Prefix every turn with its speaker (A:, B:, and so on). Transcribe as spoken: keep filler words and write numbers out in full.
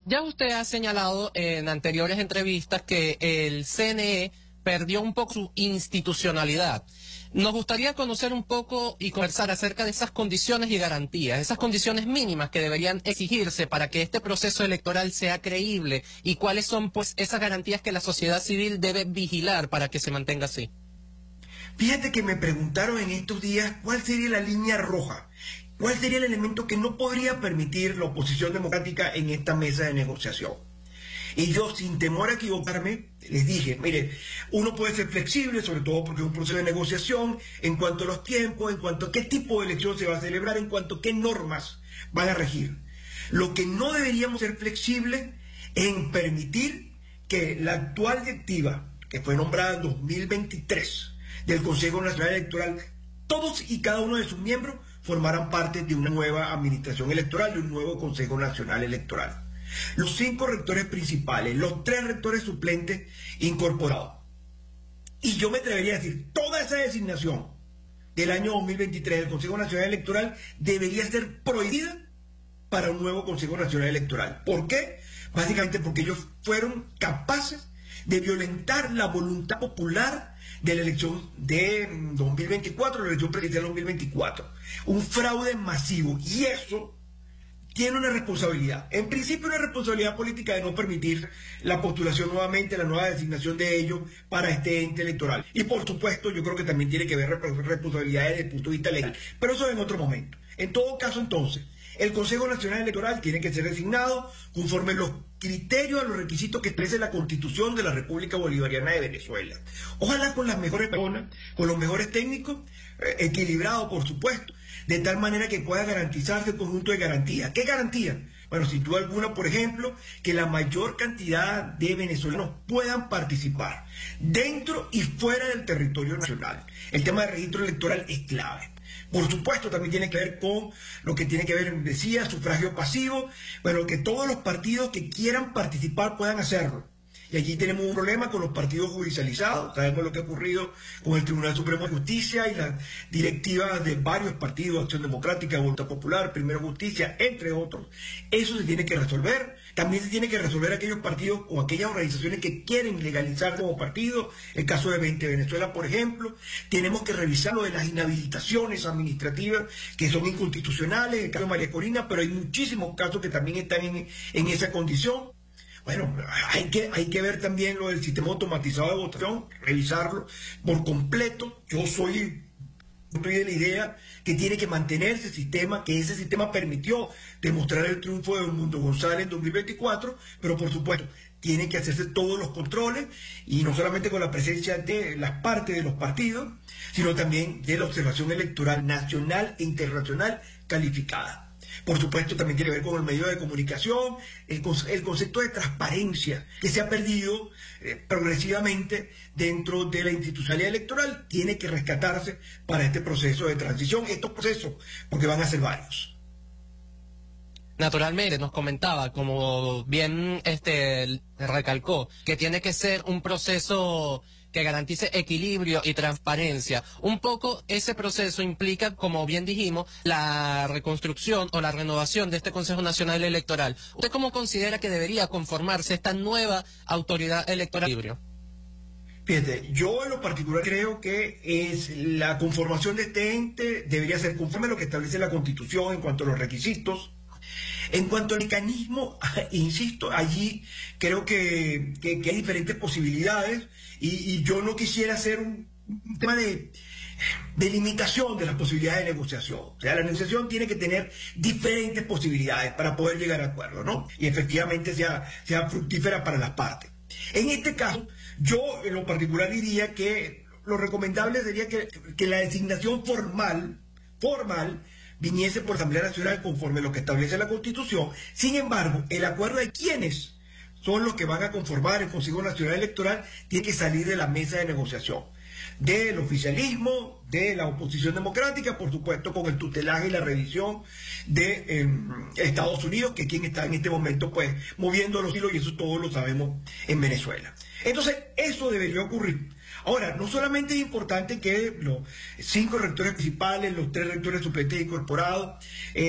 A: Ya usted ha señalado en anteriores entrevistas que el C N E perdió un poco su institucionalidad. Nos gustaría conocer un poco y conversar acerca de esas condiciones y garantías, esas condiciones mínimas que deberían exigirse para que este proceso electoral sea creíble y cuáles son pues esas garantías que la sociedad civil debe vigilar para que se mantenga así.
B: Fíjate que me preguntaron en estos días cuál sería la línea roja, cuál sería el elemento que no podría permitir la oposición democrática en esta mesa de negociación. Y yo, sin temor a equivocarme, les dije, mire, uno puede ser flexible, sobre todo porque es un proceso de negociación, en cuanto a los tiempos, en cuanto a qué tipo de elección se va a celebrar, en cuanto a qué normas van a regir. Lo que no deberíamos ser flexibles es en permitir que la actual directiva, que fue nombrada en dos mil veintitrés, del Consejo Nacional Electoral, todos y cada uno de sus miembros formaran parte de una nueva administración electoral, de un nuevo Consejo Nacional Electoral. Los cinco rectores principales, los tres rectores suplentes incorporados. Y yo me atrevería a decir, toda esa designación del año dos mil veintitrés del Consejo Nacional Electoral debería ser prohibida para un nuevo Consejo Nacional Electoral. ¿Por qué? Básicamente porque ellos fueron capaces de violentar la voluntad popular de la elección de dos mil veinticuatro, la elección presidencial de dos mil veinticuatro. Un fraude masivo. Y eso tiene una responsabilidad. En principio, una responsabilidad política de no permitir la postulación nuevamente, la nueva designación de ellos para este ente electoral. Y por supuesto, yo creo que también tiene que ver responsabilidades desde el punto de vista legal. Pero eso en otro momento. En todo caso, entonces, el Consejo Nacional Electoral tiene que ser designado conforme los criterios, a los requisitos que establece la Constitución de la República Bolivariana de Venezuela. Ojalá con las mejores personas, con los mejores técnicos, eh, equilibrado, por supuesto, de tal manera que pueda garantizarse el conjunto de garantías. ¿Qué garantía? Bueno, sin duda alguna, por ejemplo, que la mayor cantidad de venezolanos puedan participar dentro y fuera del territorio nacional. El tema del registro electoral es clave. Por supuesto, también tiene que ver con lo que tiene que ver, decía, sufragio pasivo, bueno, que todos los partidos que quieran participar puedan hacerlo. Y allí tenemos un problema con los partidos judicializados. Sabemos lo que ha ocurrido con el Tribunal Supremo de Justicia y las directivas de varios partidos, Acción Democrática, Voluntad Popular, Primero Justicia, entre otros. Eso se tiene que resolver. También se tiene que resolver aquellos partidos o aquellas organizaciones que quieren legalizar como partido. El caso de veinte Venezuela, por ejemplo. Tenemos que revisar lo de las inhabilitaciones administrativas que son inconstitucionales. El caso de María Corina, pero hay muchísimos casos que también están en, en esa condición. Bueno, hay que, hay que ver también lo del sistema automatizado de votación, revisarlo por completo. Yo soy, soy de la idea que tiene que mantenerse ese sistema, que ese sistema permitió demostrar el triunfo de Edmundo González en dos mil veinticuatro, pero por supuesto tienen que hacerse todos los controles, y no solamente con la presencia de las partes de los partidos, sino también de la observación electoral nacional e internacional calificada. Por supuesto, también tiene que ver con el medio de comunicación, el, el concepto de transparencia que se ha perdido eh, progresivamente dentro de la institucionalidad electoral, tiene que rescatarse para este proceso de transición, estos procesos, porque van a ser varios.
A: Naturalmente, nos comentaba, como bien este recalcó, que tiene que ser un proceso que garantice equilibrio y transparencia. Un poco ese proceso implica, como bien dijimos, la reconstrucción o la renovación de este Consejo Nacional Electoral. ¿Usted cómo considera que debería conformarse esta nueva autoridad electoral?
B: Fíjate, yo en lo particular creo que es la conformación de este ente debería ser conforme a lo que establece la Constitución en cuanto a los requisitos. En cuanto al mecanismo, insisto, allí creo que, que, que hay diferentes posibilidades y, y yo no quisiera hacer un, un tema de, de limitación de las posibilidades de negociación. O sea, la negociación tiene que tener diferentes posibilidades para poder llegar a acuerdo, ¿no? Y efectivamente sea, sea fructífera para las partes. En este caso, yo en lo particular diría que lo recomendable sería que, que la designación formal, formal, viniese por Asamblea Nacional conforme a lo que establece la Constitución. Sin embargo, el acuerdo de quiénes son los que van a conformar el Consejo Nacional Electoral tiene que salir de la mesa de negociación, del oficialismo, de la oposición democrática, por supuesto con el tutelaje y la revisión de eh, Estados Unidos, que es quien está en este momento pues moviendo los hilos, y eso todos lo sabemos en Venezuela. Entonces, eso debería ocurrir. Ahora, no solamente es importante que los cinco rectores principales, los tres rectores suplentes incorporados, eh,